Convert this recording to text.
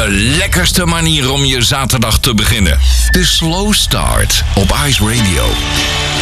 De lekkerste manier om je zaterdag te beginnen. De Slow Start op Ice Radio.